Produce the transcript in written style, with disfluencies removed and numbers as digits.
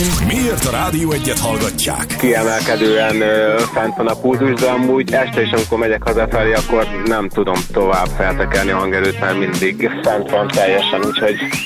Miért a Rádió Egyet hallgatják? Kiemelkedően fent van a pulzus, de amúgy este is, amikor megyek hazafelé, akkor nem tudom tovább feltekerni a hangerőt, mert mindig fent van teljesen, úgyhogy